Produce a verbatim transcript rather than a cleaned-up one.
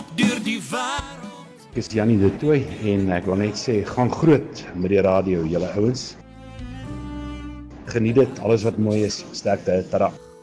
op deur die wêreld. Ek is Jannie de Tooy en ek wil net sê, gaan groot met die radio, julle ouens. Geniet dit, alles wat mooi is, sterkte, tada.